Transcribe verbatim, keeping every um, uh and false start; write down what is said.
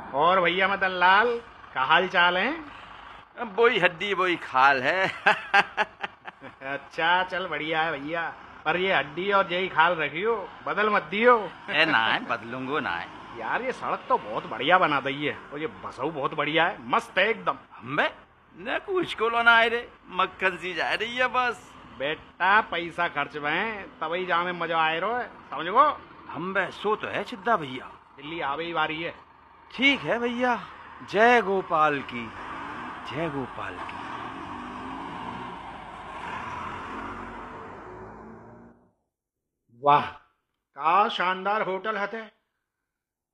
और भैया मदन लाल, क्या हाल चाल है? वही हड्डी वही खाल है। अच्छा चल बढ़िया है भैया, पर ये हड्डी और यही खाल रखियो, बदल मत दियो। ए ना बदलूंगो ना। यार ये सड़क तो बहुत बढ़िया बना दी है, और ये बसऊ बहुत बढ़िया है, मस्त है एकदम। हमें न कुछ को लो ना आए रे, मक्खन सी जा रही है बस। बेटा पैसा खर्च में तभी जाने मजा आए रो है, समझ गो। हम बे सो तो है सिद्धा भैया, दिल्ली आवे ही बारी है। ठीक है भैया, जय गोपाल की, जय गोपाल की। वाह, का शानदार होटल हते।